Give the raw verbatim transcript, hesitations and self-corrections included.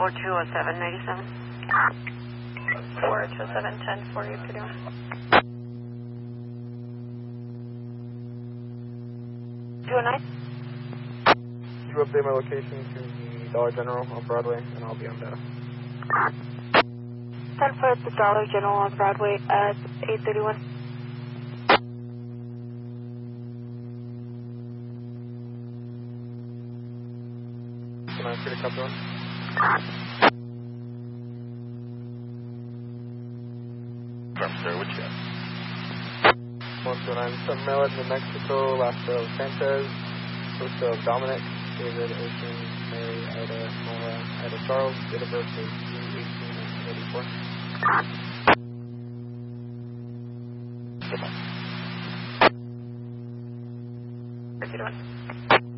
four two oh seven ninety-seven. four two seven ten forty, if you're doing. two oh nine. You update my location to the Dollar General on Broadway, and I'll be on data. ten foot at the Dollar General on Broadway at eight thirty-one. Can I get a copy one? From sir, what you got? one two nine, Sun Mela, New Mexico, last of Sanchez, first of Dominic, David, Ocean, Mary, Ida, Nora, Ida Charles, date of birth is June eighteenth, nineteen eighty-four. Goodbye. If you're doing.